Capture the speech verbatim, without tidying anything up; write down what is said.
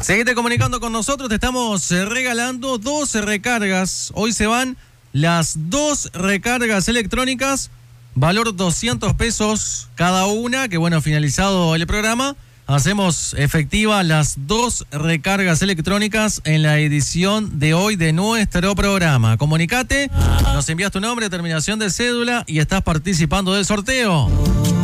Seguite comunicando con nosotros, te estamos regalando dos recargas. Hoy se van las dos recargas electrónicas, valor doscientos pesos cada una, que bueno, finalizado el programa, hacemos efectiva las dos recargas electrónicas en la edición de hoy de nuestro programa. Comunicate, nos envías tu nombre, terminación de cédula y estás participando del sorteo.